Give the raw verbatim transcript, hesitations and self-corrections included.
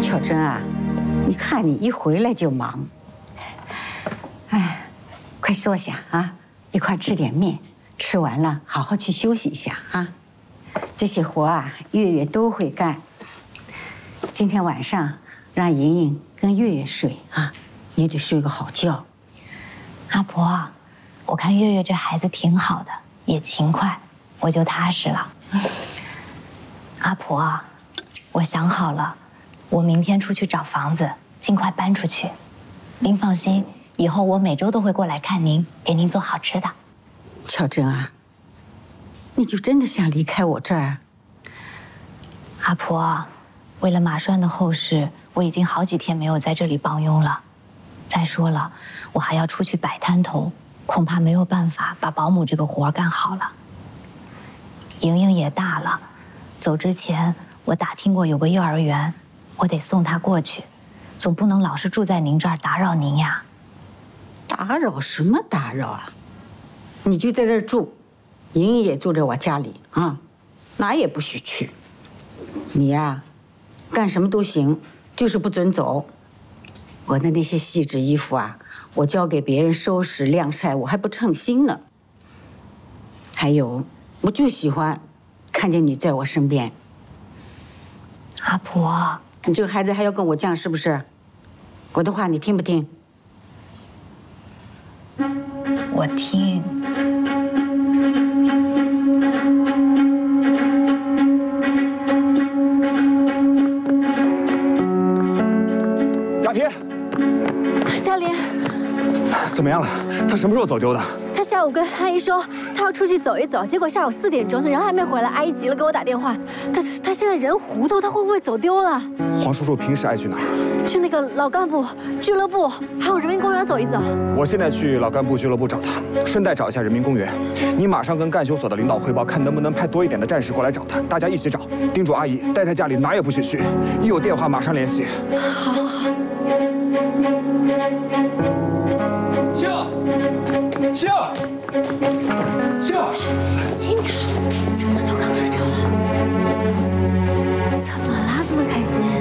巧珍啊，你看你一回来就忙，哎，快坐下啊，一块吃点面，吃完了好好去休息一下啊。这些活啊，月月都会干。今天晚上让莹莹跟月月睡啊，也得睡个好觉。 阿婆，我看月月这孩子挺好的，也勤快，我就踏实了。阿婆，我想好了，我明天出去找房子，尽快搬出去。您放心，以后我每周都会过来看您，给您做好吃的。 巧珍啊，你就真的想离开我这儿？ 阿婆，为了马栓的后事，我已经好几天没有在这里帮佣了。再说了，我还要出去摆摊头，恐怕没有办法把保姆这个活干好了。莹莹也大了，走之前我打听过有个幼儿园，我得送她过去，总不能老是住在您这儿打扰您呀。 打扰什么打扰啊？你就在这儿住，莹莹也住在我家里啊，哪也不许去。你呀，干什么都行，就是不准走。我的那些细致衣服啊，我交给别人收拾晾晒，我还不称心呢。还有，我就喜欢看见你在我身边。 阿婆， 你这个孩子还要跟我犟是不是？我的话你听不听？ 我听。 雅萍， 夏琳， 怎么样了？他什么时候走丢的？ 他下午跟阿姨说他要出去走一走，结果下午四点钟人还没回来，阿姨急了给我打电话。他他现在人糊涂，他会不会走丢了？ 黄叔叔平时爱去哪儿？ 去那个老干部俱乐部，还有人民公园走一走。 我现在去老干部俱乐部找他，顺带找一下人民公园。你马上跟干休所的领导汇报，看能不能派多一点的战士过来找他，大家一起找。叮嘱阿姨待在家里哪也不许去，一有电话马上联系。 好，好，好。 秀，秀，秀， 轻点，小丫头刚睡着了。怎么啦？这么开心？